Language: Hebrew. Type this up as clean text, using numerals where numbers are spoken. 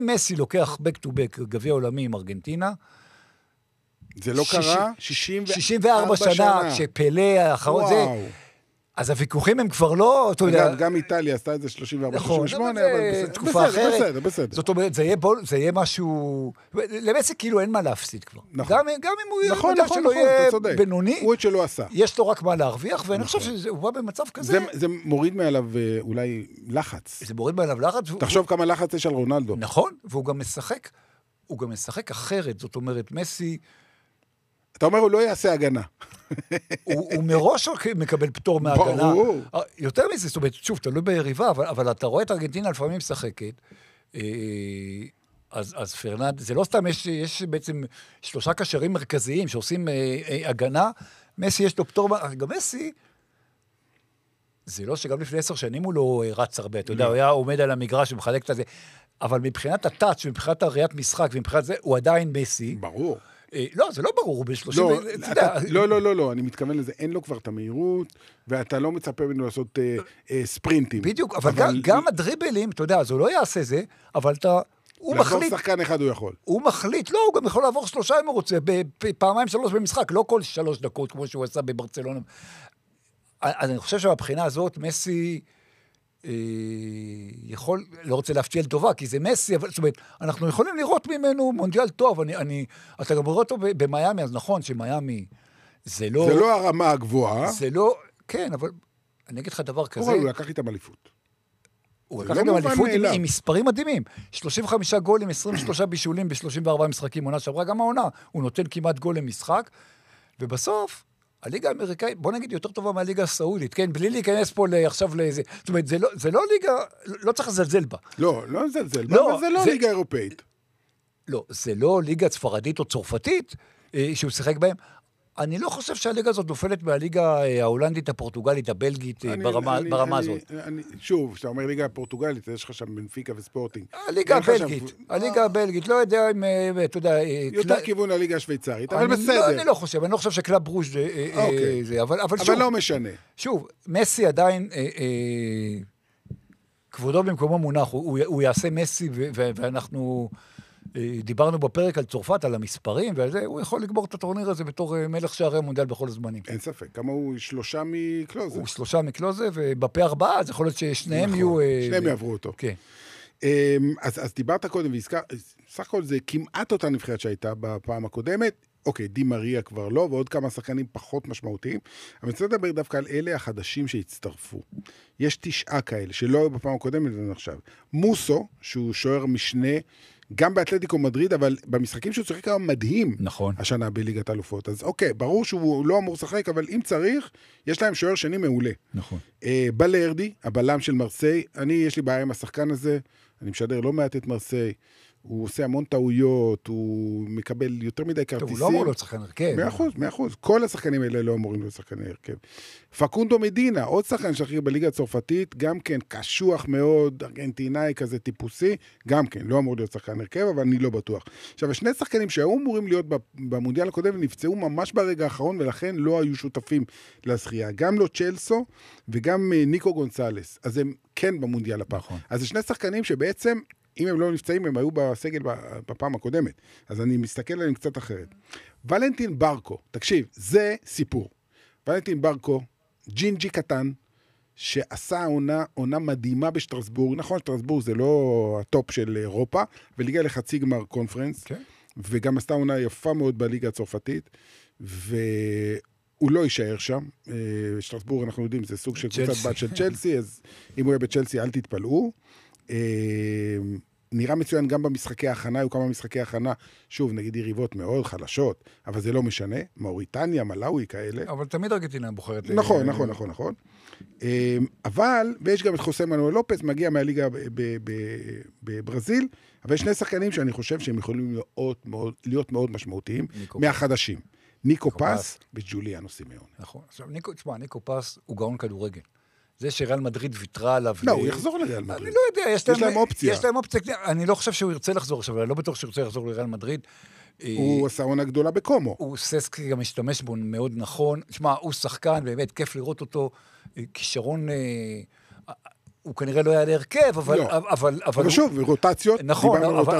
מסי לוקח back to back גביע עולמי עם ארגנטינה. זה לא קרה? 64 שנה, כשפלא האחרון זה... אז הוויכוחים הם כבר לא... אגב, גם איטליה עשתה את זה 34-38, אבל תקופה אחרת. בסדר. זאת אומרת, זה יהיה משהו... למסי כאילו אין מה להפסיד כבר. גם אם הוא יהיה בינוני, הוא את שלא עשה. יש לו רק מה להרוויח, ואני חושב שהוא בא במצב כזה... זה מוריד מעליו אולי לחץ. זה מוריד מעליו לחץ. תחשוב כמה לחץ יש על רונלדו. נכון, והוא גם משחק. הוא גם משחק אחרת. זאת אומרת, מסי... אתה אומר, הוא לא יעשה הגנה. הוא מראש מקבל פטור מהגנה. יותר מזה, זאת אומרת, שוב, תלוי ביריבה, אבל אתה רואה את ארגנטינה לפעמים משחקת, אז פרננד, זה לא סתם, יש בעצם 3 קשרים מרכזיים שעושים הגנה, מסי יש לו פטור, גם מסי, זה לא שגם לפני 10 שנים הוא לא רץ הרבה, אתה יודע, הוא היה עומד על המגרש ומחלק את זה, אבל מבחינת הטאץ', מבחינת הראיית משחק, ומבחינת זה, הוא עדיין מסי. ברור. לא, זה לא ברור, הוא ב-30... לא, אני מתכוון לזה, אין לו כבר את המהירות, ואתה לא מצפה ממנו לעשות ספרינטים. בדיוק, אבל גם הדריבלים, אתה יודע, אז הוא לא יעשה זה, אבל הוא מחליט... לעבור שחקן אחד הוא יכול. הוא מחליט, לא, הוא גם יכול לעבור 3 אם הוא רוצה, פעמיים 3 במשחק, לא כל 3 דקות, כמו שהוא עשה בברצלונה. אז אני חושב שבבחינה הזאת, מסי... יכול, לא רוצה להפתיע לטובה, כי זה מסי, אבל זאת אומרת, אנחנו יכולים לראות ממנו מונדיאל טוב, אתה גם רואה אותו במיימי, אז נכון שמיימי, זה לא... זה לא הרמה הגבוהה. זה לא, כן, אבל אני אגיד לך דבר כזה... הוא לקח איתם אליפות. הוא לקח איתם אליפות עם מספרים מדהימים, 35 גולים, 23 בישולים ב-34 משחקים, עונה שעברה גם העונה, הוא נותן כמעט גול למשחק, ובסוף... הליגה האמריקאית, בוא נגיד, יותר טובה מהליגה הסעודית, כן? בלי להיכנס פה עכשיו לאיזה... זאת אומרת, זה לא ליגה, לא צריך לזלזל בה. לא לזלזל בה, אבל זה לא ליגה אירופאית. לא, זה לא ליגה ספרדית או צרפתית שהוא שיחק בהם. אני לא חושב שהליגה הזאת נופלת מהליגה ההולנדית, הפורטוגלית, הבלגית, ברמה הזאת. שוב, כשאתה אומר ליגה הפורטוגלית, יש לך שם בנפיקה וספורטינג. הליגה הבלגית, לא יודע אם, אתה יודע... יותר כיוון הליגה השוויצרית, אבל בסדר. אני לא חושב שקלאב ברוז' זה, אבל שוב... אבל לא משנה. שוב, מסי עדיין... כבודו במקומו מונח, הוא יעשה מסי, ואנחנו... דיברנו בפרק על צרפת, על המספרים, ועל זה, הוא יכול לגמור את הטורניר הזה בתור מלך שערי המונדיאל בכל הזמנים. אין ספק, כמה הוא 3 מקלוזה. הוא 3 מקלוזה, ובפה 4, אז יכול להיות ששניהם יהיו... שניהם יעברו אותו. כן. אז דיברת קודם, סך הכל זה כמעט אותה נבחרת שהייתה בפעם הקודמת, אוקיי, די מריה כבר לא, ועוד כמה שחקנים פחות משמעותיים, אבל אני רוצה לדבר דווקא על אלה החדשים שהצטרפו. יש 9 כאלה, שלא בפעם הקודמת, זה נחשב. מוסו, שהוא שוער משנה, גם באתלטיקו מדריד, אבל במשחקים שהוא צריך כמה מדהים, נכון. השנה בליגת האלופות. אז אוקיי, ברור שהוא לא אמור לשחק, אבל אם צריך, יש להם שוער שני מעולה. נכון. בלרדי, הבלם של מרסיי, יש לי בעיה עם השחקן הזה, אני משדר לא מעט את מרסיי, הוא עושה המון טעויות, הוא מקבל יותר מדי כרטיסים. הוא לא אמור להיות שחקן הרכב. 100%. כל השחקנים האלה לא אמורים להיות שחקני הרכב. פקונדו מדינה, עוד שחקן שחק בליגה הצרפתית, גם כן קשוח מאוד, ארגנטינאי כזה טיפוסי, גם כן, לא אמור להיות שחקן הרכב, אבל אני לא בטוח. עכשיו, 2 שחקנים שהיו אמורים להיות במונדיאל הקודם, נפצעו ממש ברגע האחרון, ולכן לא היו שותפים לזכייה. גם לא צ'לסו, וגם ניקו גונסלס. אז הם כן במונדיאל הפעם. נכון. אז זה 2 שחקנים שבעצם אם הם לא נפצעים, הם היו בסגל בפעם הקודמת. אז אני מסתכל עליהם קצת אחרת. ולנטין ברקו, תקשיב, זה סיפור. ולנטין ברקו, ג'ינג'י קטן, שעשה עונה מדהימה בשטרסבורג. נכון, שטרסבורג זה לא הטופ של אירופה, וליגה לחצי גמר קונפרנס, וגם עשתה עונה יפה מאוד בליגה הצרפתית, הוא לא יישאר שם. שטרסבורג, אנחנו יודעים, זה סוג של קבוצת בת של צ'לסי, אז אם הוא יהיה בצ'לסי, אל תתפלאו. נראה מצוין גם במשחקי ההכנה, היו כמה משחקי הכנה, שוב, נגיד יריבות מאוד חלשות, אבל זה לא משנה, מאוריטניה, מלאוי כאלה. אבל תמיד ארגנטינה בוחרת. נכון. אבל, ויש גם את חוסה מנואל לופס, מגיע מהליגה בברזיל, אבל יש 2 שחקנים שאני חושב שהם יכולים להיות מאוד משמעותיים, מהחדשים. ניקו פס וג'וליאנו סימאון. נכון. עכשיו, ניקו פס הוא גאון כדורגל. זה שריאל מדריד ויתרה עליו. לא, הוא יחזור לריאל מדריד. אני לא יודע, יש להם אופציה. יש להם אופציה, אני לא חושב שהוא ירצה לחזור עכשיו, אני לא בטוח שהוא ירצה לחזור לריאל מדריד. הוא עשה עונה גדולה בקומו. הוא ססקי גם משתמש בו מאוד נכון. תשמע, הוא שחקן, באמת כיף לראות אותו, כישרון, הוא כנראה לא היה להרכב, אבל... אבל שוב, רוטציות, נכון, דיברנו על רוטציות.